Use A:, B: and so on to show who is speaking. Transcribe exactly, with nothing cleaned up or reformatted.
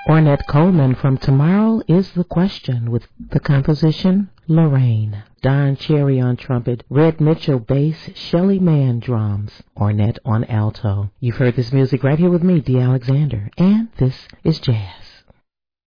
A: Ornette Coleman from Tomorrow is the Question with the composition Lorraine. Don Cherry on trumpet, Red Mitchell bass, Shelly Mann drums, Ornette on alto. You've heard this music right here with me, Dee Alexander, and this is Jazz.